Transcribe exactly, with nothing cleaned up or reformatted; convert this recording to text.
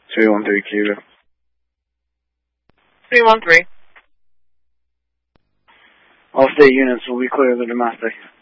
three one three Kilo. three one three. All state units will be clear of the domestic.